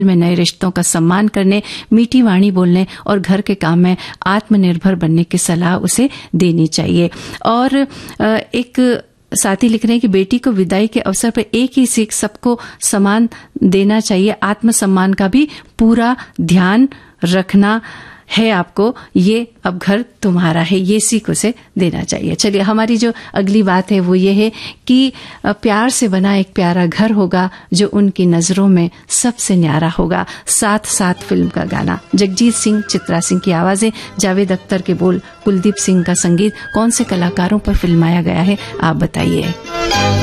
में नए रिश्तों का सम्मान करने, मीठी वाणी बोलने और घर के काम में आत्मनिर्भर बनने की सलाह उसे देनी चाहिए। और एक साथी लिख रहे हैं कि बेटी को विदाई के अवसर पर एक ही सीख सबको समान देना चाहिए, आत्मसम्मान का भी पूरा ध्यान रखना है आपको, ये अब घर तुम्हारा है, ये सीख उसे देना चाहिए। चलिए, हमारी जो अगली बात है वो ये है कि प्यार से बना एक प्यारा घर होगा जो उनकी नजरों में सबसे न्यारा होगा। साथ साथ फिल्म का गाना, जगजीत सिंह, चित्रा सिंह की आवाजें, जावेद अख्तर के बोल, कुलदीप सिंह का संगीत, कौन से कलाकारों पर फिल्माया गया है आप बताइए।